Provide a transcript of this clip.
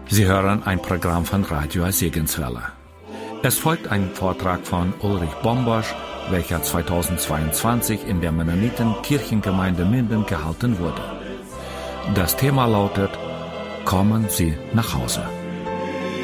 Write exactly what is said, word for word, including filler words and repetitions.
Sie hören ein Programm von Radio Segenswelle. Es folgt ein Vortrag von Ulrich Bombosch, welcher zweitausendzweiundzwanzig in der Mennoniten-Kirchengemeinde Minden gehalten wurde. Das Thema lautet: Kommen Sie nach Hause.